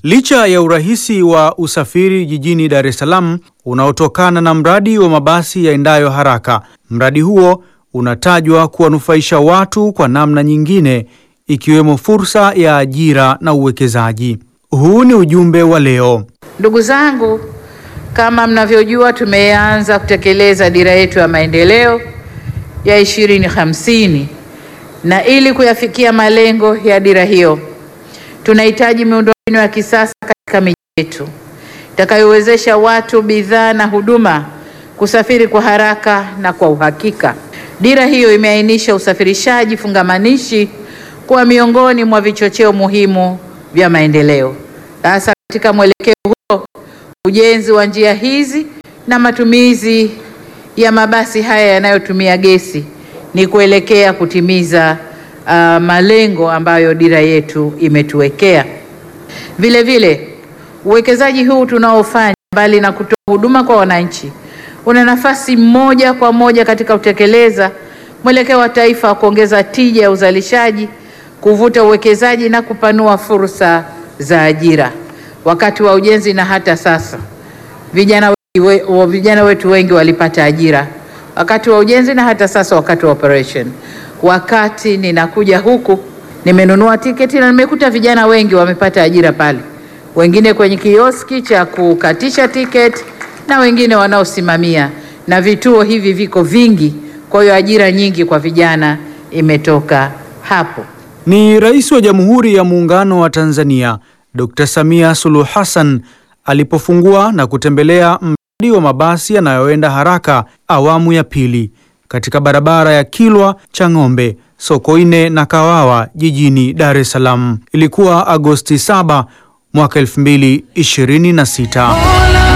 Licha ya urahisi wa usafiri jijini Dar es Salaam unaotokana na mradi wa mabasi yaendayo haraka, mradi huo unatajwa kuwanufaisha watu kwa namna nyingine, ikiwemo fursa ya ajira na uwekezaji. Huu ni ujumbe wa leo. Ndugu zangu, kama mnavyojua, tumeanza kutekeleza dira yetu ya maendeleo ya 2050, na ili kuyafikia malengo ya dira hiyo tunahitaji miundombinu ya kisasa katika miji yetu itakayowezesha watu, bidhaa na huduma kusafiri kwa haraka na kwa uhakika. Dira hiyo imeainisha usafirishaji fungamanishi kuwa miongoni mwa vichocheo muhimu vya maendeleo. Sasa katika mwelekeo huo, ujenzi wa njia hizi na matumizi ya mabasi haya yanayotumia gesi ni kuelekea kutimiza malengo ambayo dira yetu imetuwekea. Vile vile, uwekezaji huu tunaofanya, mbali na kutoa huduma kwa wananchi, una nafasi moja kwa moja katika kutekeleza mwelekeo wa taifa wa kuongeza tija ya uzalishaji, kuvuta uwekezaji na kupanua fursa za ajira. Wakati wa ujenzi na hata sasa, vijana wetu wengi walipata ajira wakati wa ujenzi na hata sasa wakati wa operation. Wakati ninakuja huku, nimenunua tiketi na nimekuta vijana wengi wamepata ajira pale, wengine kwenye kioski cha kukatisha tiketi na wengine wanaosimamia, na vituo hivi viko vingi. Kwa hiyo ajira nyingi kwa vijana imetoka hapo. Ni Rais wa Jamhuri ya Muungano wa Tanzania Dr. Samia Suluhu Hassan alipofungua na kutembelea mradi wa mabasi yanayoenda haraka awamu ya pili katika barabara ya Kilwa Chang'ombe, Sokoine na Kawawa jijini Dar es Salaam. Ilikuwa Agosti 7 mwaka 2026.